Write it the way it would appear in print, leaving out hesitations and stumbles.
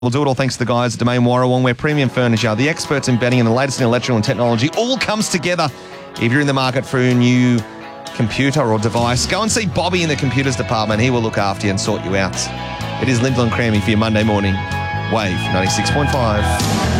We'll do it all thanks to the guys at Domain Warrawong, where premium furniture, the experts in bedding and the latest in electrical and technology all comes together. If you're in the market for a new computer or device, go and see Bobby in the computers department. He will look after you and sort you out. It is Lindsay and Crammy for your Monday morning. Wave 96.5.